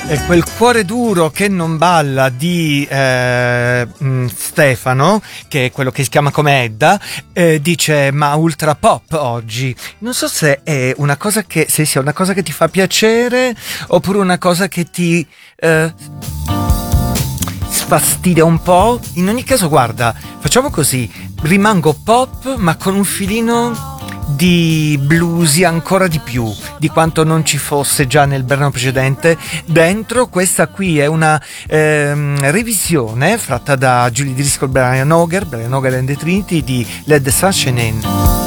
E quel cuore duro che non balla di Stefano, che è quello che si chiama come Edda, dice ma ultra pop oggi. Non so se è una cosa che, se sia una cosa che ti fa piacere oppure una cosa che ti sfastidia un po'. In ogni caso, guarda, facciamo così, rimango pop ma con un filino di bluesy ancora di più di quanto non ci fosse già nel brano precedente dentro. Questa qui è una revisione fatta da Julie Driscoll, Brian Auger and the Trinity di Let the Sunshine In.